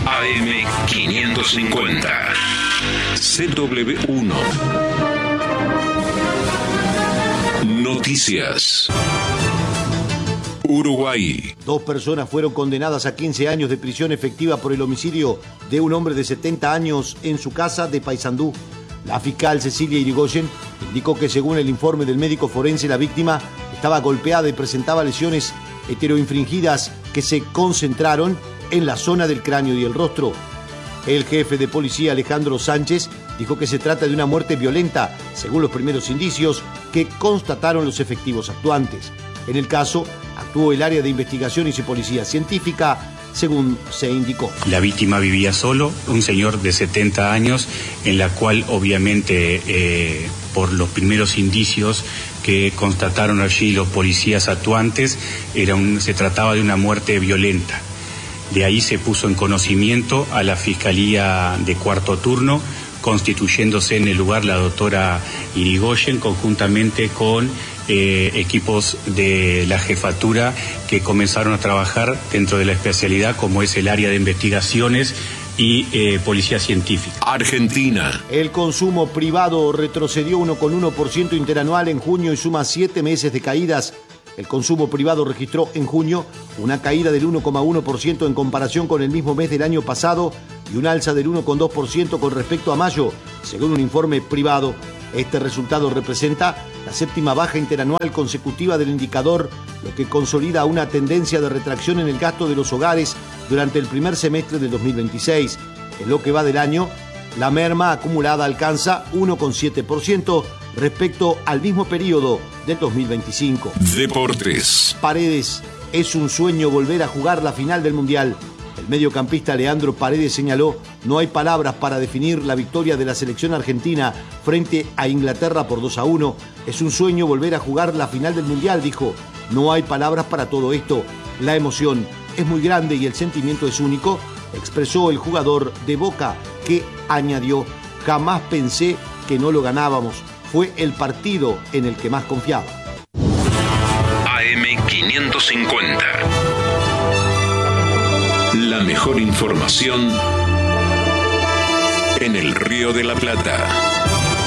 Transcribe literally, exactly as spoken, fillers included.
A M quinientos cincuenta. C W uno. Noticias. Uruguay. Dos personas fueron condenadas a quince años de prisión efectiva por el homicidio de un hombre de setenta años en su casa de Paysandú. La fiscal Cecilia Irigoyen indicó que según el informe del médico forense, la víctima estaba golpeada y presentaba lesiones heteroinfringidas que se concentraron en la zona del cráneo y el rostro. El jefe de policía, Alejandro Sánchez, dijo que se trata de una muerte violenta, según los primeros indicios que constataron los efectivos actuantes. En el caso, actuó el área de investigaciones y policía científica, según se indicó. La víctima vivía solo, un señor de setenta años, en la cual obviamente eh, por los primeros indicios que constataron allí los policías actuantes, era un, se trataba de una muerte violenta. De ahí se puso en conocimiento a la Fiscalía de Cuarto Turno, constituyéndose en el lugar la doctora Irigoyen, conjuntamente con eh, equipos de la jefatura que comenzaron a trabajar dentro de la especialidad, como es el área de investigaciones y eh, policía científica. Argentina. El consumo privado retrocedió uno coma uno por ciento interanual en junio y suma siete meses de caídas. El consumo privado registró en junio una caída del uno coma uno por ciento en comparación con el mismo mes del año pasado y un alza del uno coma dos por ciento con respecto a mayo, según un informe privado. Este resultado representa la séptima baja interanual consecutiva del indicador, lo que consolida una tendencia de retracción en el gasto de los hogares durante el primer semestre del dos mil veintiséis. En lo que va del año, la merma acumulada alcanza uno coma siete por ciento respecto al mismo periodo del dos mil veinticinco. Deportes. Paredes, es un sueño volver a jugar la final del Mundial. El mediocampista Leandro Paredes señaló: no hay palabras para definir la victoria de la selección argentina frente a Inglaterra por dos a uno. Es un sueño volver a jugar la final del Mundial, dijo. No hay palabras para todo esto. La emoción es muy grande y el sentimiento es único, expresó el jugador de Boca, que añadió: jamás pensé que no lo ganábamos. Fue el partido en el que más confiaba. A M quinientos cincuenta. La mejor información en el Río de la Plata.